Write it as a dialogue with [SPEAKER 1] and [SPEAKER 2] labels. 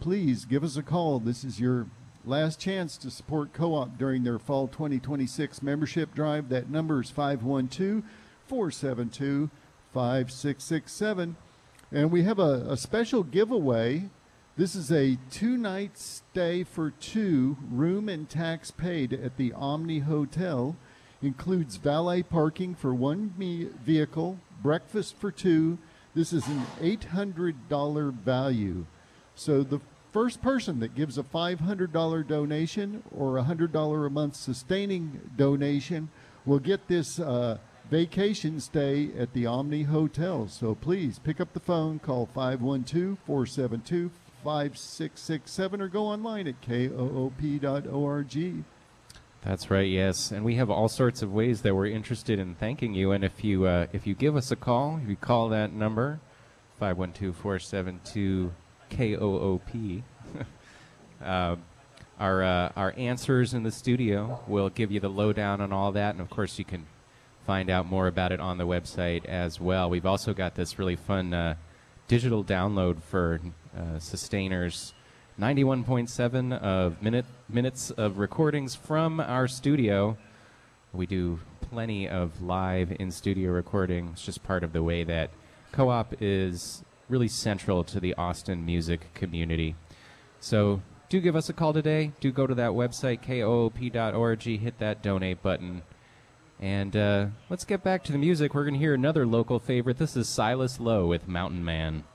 [SPEAKER 1] please give us a call. This is your last chance to support Co-op during their Fall 2026 membership drive. That number is 512-472-5667. And we have a special giveaway. This is a 2-night stay for 2, room and tax paid at the Omni Hotel. Includes valet parking for 1 vehicle, breakfast for 2. This is an $800 value. So the first person that gives a $500 donation or a $100 a month sustaining donation will get this vacation stay at the Omni Hotel. So please pick up the phone, call 512-472-5667, or go online at koop.org.
[SPEAKER 2] That's right, yes. And we have all sorts of ways that we're interested in thanking you. And if you give us a call, if you call that number, 512-472-KOOP, our answers in the studio will give you the lowdown on all that. And, of course, you can find out more about it on the website as well. We've also got this really fun digital download for sustainers, 91.7 of minutes of recordings from our studio. We do plenty of live in-studio recording. It's just part of the way that Co-op is really central to the Austin music community. So do give us a call today. Do go to that website, koop.org, hit that donate button. And let's get back to the music. We're going to hear another local favorite. This is Silas Lowe with Mountain Man.